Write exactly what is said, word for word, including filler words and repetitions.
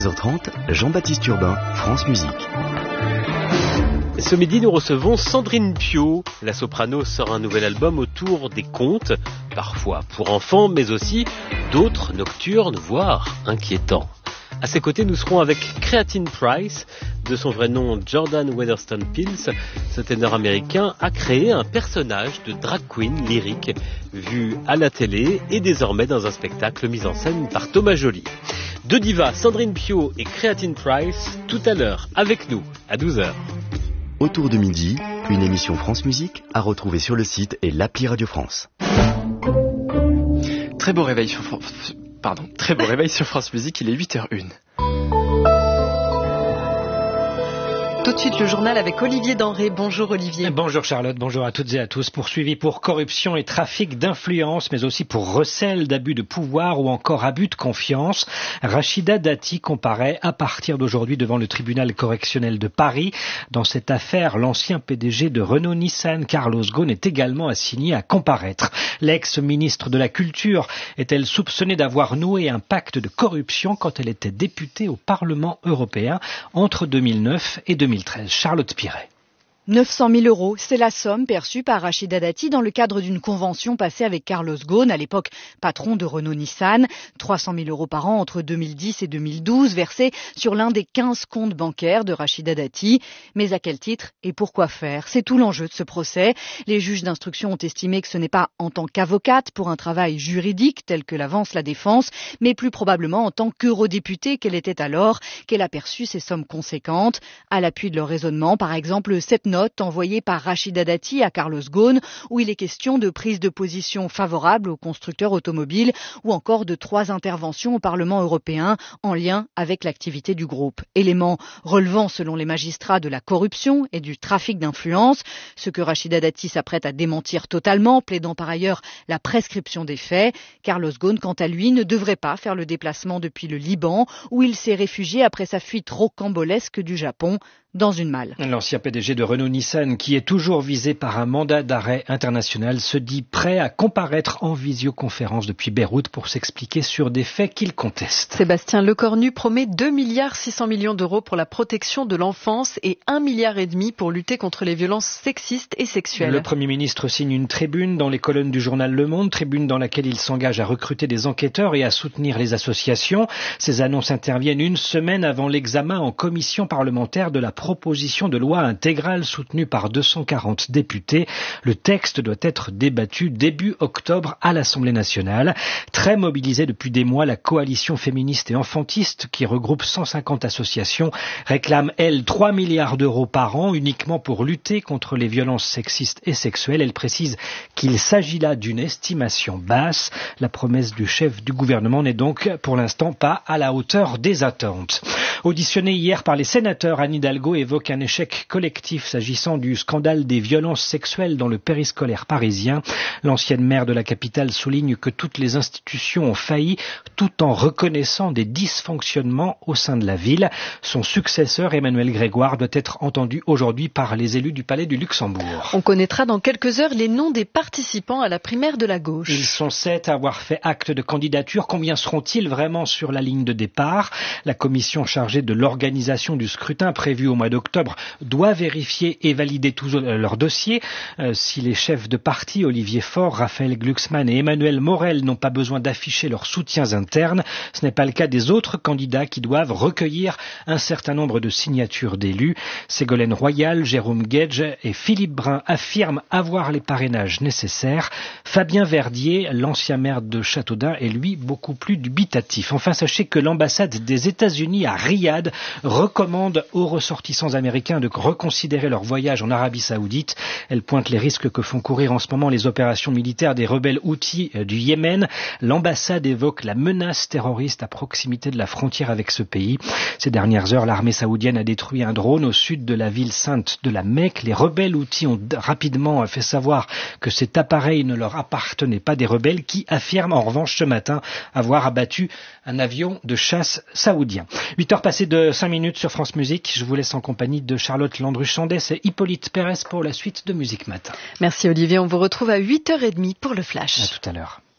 seize heures trente, Jean-Baptiste Urbain, France Musique. Ce midi, nous recevons Sandrine Piau. La soprano sort un nouvel album autour des contes, parfois pour enfants, mais aussi d'autres nocturnes, voire inquiétants. À ses côtés, nous serons avec Creatine Price. De son vrai nom, Jordan Weatherstone Pills, ce ténor américain a créé un personnage de drag queen lyrique vu à la télé et désormais dans un spectacle mis en scène par Thomas Joly. Deux divas, Sandrine Piau et Creatine Price, tout à l'heure avec nous à douze heures. Autour de midi, une émission France Musique à retrouver sur le site et l'appli Radio France. Très beau réveil sur France... Pardon, très beau réveil sur France Musique, il est huit heures une. Tout de suite le journal avec Olivier Denré. Bonjour Olivier. Bonjour Charlotte, bonjour à toutes et à tous. Poursuivi pour corruption et trafic d'influence, mais aussi pour recel d'abus de pouvoir ou encore abus de confiance, Rachida Dati comparaît à partir d'aujourd'hui devant le tribunal correctionnel de Paris. Dans cette affaire, l'ancien P D G de Renault-Nissan, Carlos Ghosn, est également assigné à comparaître. L'ex-ministre de la Culture est-elle soupçonnée d'avoir noué un pacte de corruption quand elle était députée au Parlement européen entre deux mille neuf et deux mille treize. Charlotte Piret. neuf cent mille euros, c'est la somme perçue par Rachida Dati dans le cadre d'une convention passée avec Carlos Ghosn, à l'époque patron de Renault-Nissan. trois cent mille euros par an entre deux mille dix et deux mille douze, versés sur l'un des quinze comptes bancaires de Rachida Dati. Mais à quel titre et pourquoi faire? C'est tout l'enjeu de ce procès. Les juges d'instruction ont estimé que ce n'est pas en tant qu'avocate pour un travail juridique tel que l'avance la défense, mais plus probablement en tant qu'eurodéputée qu'elle était alors, qu'elle a perçu ces sommes conséquentes. À l'appui de leur raisonnement, par exemple, cette note envoyée par Rachida Dati à Carlos Ghosn, où il est question de prise de position favorable aux constructeurs automobiles ou encore de trois interventions au Parlement européen en lien avec l'activité du groupe. Éléments relevant selon les magistrats de la corruption et du trafic d'influence, ce que Rachida Dati s'apprête à démentir totalement, plaidant par ailleurs la prescription des faits. Carlos Ghosn, quant à lui, ne devrait pas faire le déplacement depuis le Liban, où il s'est réfugié après sa fuite rocambolesque du Japon dans une malle. L'ancien P D G de Renault-Nissan, qui est toujours visé par un mandat d'arrêt international, se dit prêt à comparaître en visioconférence depuis Beyrouth pour s'expliquer sur des faits qu'il conteste. Sébastien Lecornu promet deux milliards six cents millions d'euros pour la protection de l'enfance et un milliard et demi pour lutter contre les violences sexistes et sexuelles. Le Premier ministre signe une tribune dans les colonnes du journal Le Monde, tribune dans laquelle il s'engage à recruter des enquêteurs et à soutenir les associations. Ces annonces interviennent une semaine avant l'examen en commission parlementaire de la proposition de loi intégrale soutenue par deux cent quarante députés. Le texte doit être débattu début octobre à l'Assemblée nationale. Très mobilisée depuis des mois, la coalition féministe et enfantiste, qui regroupe cent cinquante associations, réclame, elle, trois milliards d'euros par an uniquement pour lutter contre les violences sexistes et sexuelles. Elle précise qu'il s'agit là d'une estimation basse. La promesse du chef du gouvernement n'est donc pour l'instant pas à la hauteur des attentes. Auditionnée hier par les sénateurs, Anne Hidalgo évoque un échec collectif s'agissant du scandale des violences sexuelles dans le périscolaire parisien. L'ancienne maire de la capitale souligne que toutes les institutions ont failli tout en reconnaissant des dysfonctionnements au sein de la ville. Son successeur, Emmanuel Grégoire, doit être entendu aujourd'hui par les élus du Palais du Luxembourg. On connaîtra dans quelques heures les noms des participants à la primaire de la gauche. Ils sont sept à avoir fait acte de candidature. Combien seront-ils vraiment sur la ligne de départ? La commission chargée de l'organisation du scrutin prévu au mois d'octobre doit vérifier et valider tous leurs dossiers. Euh, si les chefs de parti, Olivier Faure, Raphaël Glucksmann et Emmanuel Morel, n'ont pas besoin d'afficher leurs soutiens internes, ce n'est pas le cas des autres candidats qui doivent recueillir un certain nombre de signatures d'élus. Ségolène Royal, Jérôme Guedj et Philippe Brun affirment avoir les parrainages nécessaires. Fabien Verdier, l'ancien maire de Châteaudun, est lui beaucoup plus dubitatif. Enfin, sachez que l'ambassade des États-Unis à Riyad recommande aux ressortissants américains de reconsidérer leur voyage en Arabie Saoudite. Elle pointe les risques que font courir en ce moment les opérations militaires des rebelles houthis du Yémen. L'ambassade évoque la menace terroriste à proximité de la frontière avec ce pays. Ces dernières heures, l'armée saoudienne a détruit un drone au sud de la ville sainte de la Mecque. Les rebelles houthis ont rapidement fait savoir que cet appareil ne leur appartenait pas, des rebelles qui affirment en revanche ce matin avoir abattu un avion de chasse saoudien. huit heures passées de cinq minutes sur France Musique. Je vous laisse en compagnie de Charlotte Landru-Chandès et Hippolyte Pérez pour la suite de Musique Matin. Merci Olivier, on vous retrouve à huit heures trente pour le Flash. À tout à l'heure.